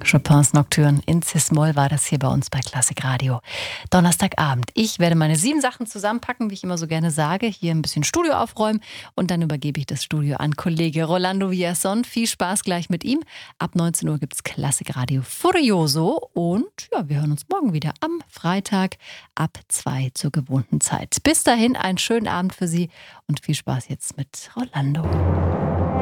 Chopins Nocturne in Cis-Moll war das hier bei uns bei Klassik Radio. Donnerstagabend. Ich werde meine 7 Sachen zusammenpacken, wie ich immer so gerne sage, hier ein bisschen Studio aufräumen und dann übergebe ich das Studio an Kollege Rolando Villazón. Viel Spaß gleich mit ihm. Ab 19 Uhr gibt es Klassik Radio Furioso und ja, wir hören uns morgen wieder am Freitag ab 2 zur gewohnten Zeit. Bis dahin einen schönen Abend für Sie und viel Spaß jetzt mit Rolando.